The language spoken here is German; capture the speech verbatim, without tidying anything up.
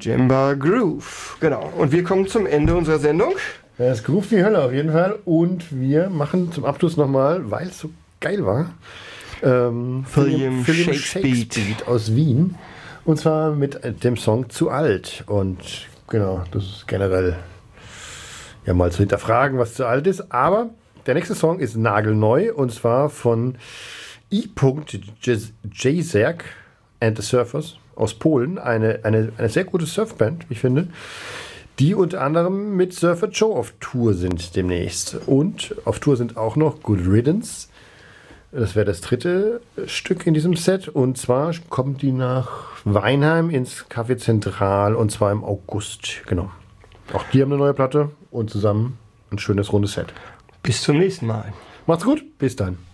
Jemba Groove. Genau. Und wir kommen zum Ende unserer Sendung. Es groovt die Hölle auf jeden Fall. Und wir machen zum Abschluss nochmal, weil es so geil war, ähm, William William Shakespeare. Shakespeare aus Wien. Und zwar mit dem Song Zu alt. Und genau, das ist generell ja mal zu hinterfragen, was zu alt ist. Aber der nächste Song ist nagelneu und zwar von I. Jezek and the Surfers aus Polen. Eine, eine, eine sehr gute Surfband, wie ich finde, die unter anderem mit Surfer Joe auf Tour sind demnächst. Und auf Tour sind auch noch Good Riddance. Das wäre das dritte Stück in diesem Set. Und zwar kommen die nach Weinheim ins Café Zentral und zwar im August. Genau. Auch die haben eine neue Platte und zusammen ein schönes rundes Set. Bis zum nächsten Mal. Macht's gut. Bis dann.